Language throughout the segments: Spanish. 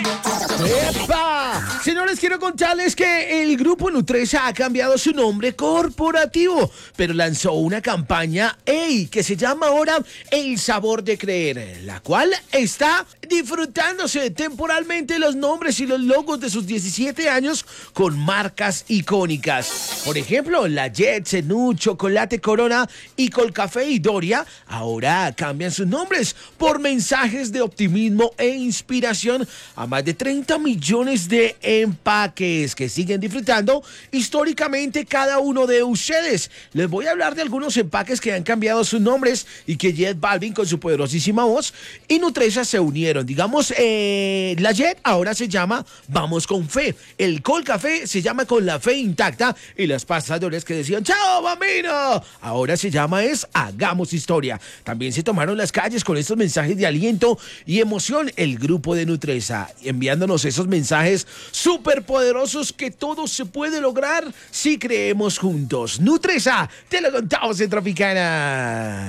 ¡Epa! Señores, quiero contarles que el grupo Nutresa ha cambiado su nombre corporativo, pero lanzó una campaña que se llama ahora El Sabor de Creer, la cual está disfrutándose temporalmente los nombres y los logos de sus 17 años con marcas icónicas. Por ejemplo, la Jet, Zenú, Chocolate Corona y Colcafé y Doria ahora cambian sus nombres por mensajes de optimismo e inspiración a más de 30 millones de empaques que siguen disfrutando históricamente cada uno de ustedes. Les voy a hablar de algunos empaques que han cambiado sus nombres y que Jet Balvin con su poderosísima voz y Nutresa se unieron. Digamos, la Jet ahora se llama Vamos con Fe, el Colcafé se llama Con la Fe Intacta y las pasadores que decían ¡Chao, bambino! Ahora se llama Hagamos Historia. También se tomaron las calles con estos mensajes de aliento y emoción el grupo de Nutresa, enviándonos esos mensajes súper poderosos que todo se puede lograr si creemos juntos. Nutresa, te lo contamos en Tropicana.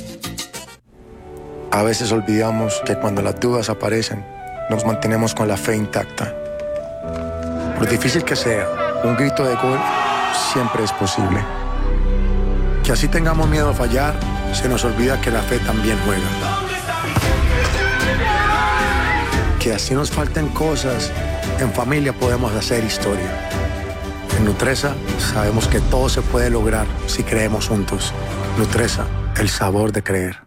A veces olvidamos que cuando las dudas aparecen, nos mantenemos con la fe intacta. Por difícil que sea, un grito de gol siempre es posible. Que así tengamos miedo a fallar, se nos olvida que la fe también juega. Que así nos falten cosas, en familia podemos hacer historia. En Nutresa sabemos que todo se puede lograr si creemos juntos. Nutresa, el sabor de creer.